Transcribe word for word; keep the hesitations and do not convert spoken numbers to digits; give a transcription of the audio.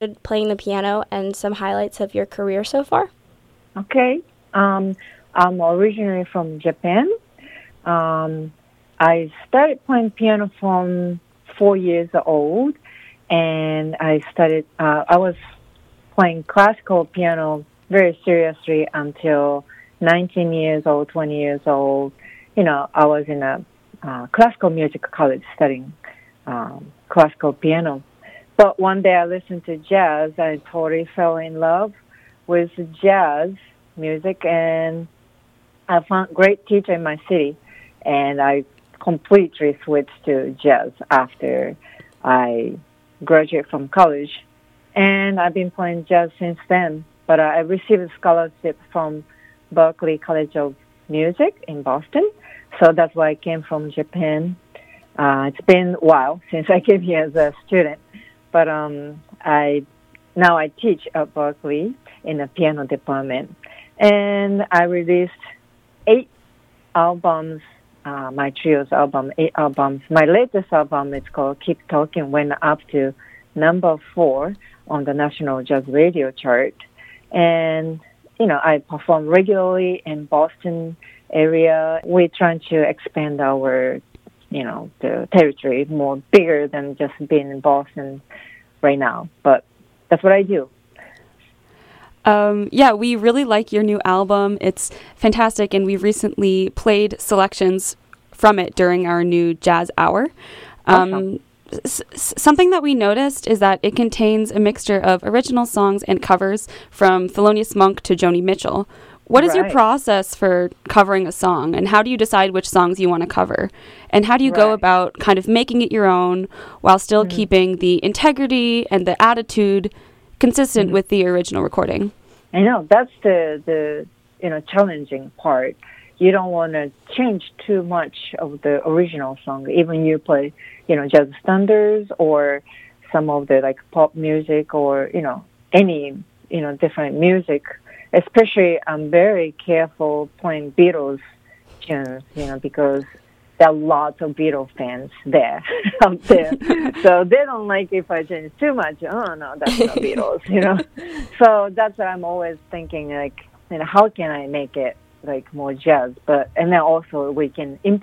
playing the piano and some highlights of your career so far? Okay. Um, I'm originally from Japan. Um, I started playing piano from four years old, and I started. Uh, I was playing classical piano very seriously until nineteen years old, twenty years old. You know, I was in a uh, classical music college studying um, classical piano. But one day I listened to jazz. I totally fell in love with jazz music, and I found a great teacher in my city, and I completely switched to jazz after I graduated from college. And I've been playing jazz since then. But I received a scholarship from Berklee College of Music in Boston, so that's why I came from Japan. Uh, it's been a while since I came here as a student, but um, I now I teach at Berklee in the piano department, and I released eight albums. Uh, my trio's album, eight albums. My latest album is called "Keep Talking," went up to number four on the National Jazz Radio chart, and you know I perform regularly in Boston area. We're trying to expand our you know, the territory more bigger than just being in Boston right now. But that's what I do. Um, yeah, we really like your new album. It's fantastic, and we recently played selections from it during our new Jazz Hour. Um, awesome. s- something that we noticed is that it contains a mixture of original songs and covers from Thelonious Monk to Joni Mitchell. What is right. your process for covering a song, and how do you decide which songs you want to cover? And how do you right. go about kind of making it your own while still mm-hmm. keeping the integrity and the attitude consistent mm-hmm. with the original recording? I know. That's the, the you know, challenging part. You don't want to change too much of the original song, even you play, you know, jazz standards or some of the, like, pop music or, you know, any, you know, different music. Especially, I'm very careful playing Beatles tunes, you know, because there are lots of Beatles fans there, out there. So they don't like if I change too much. Oh, no, that's not Beatles, you know. So that's what I'm always thinking, like, you know, how can I make it, like, more jazz? But, and then also we can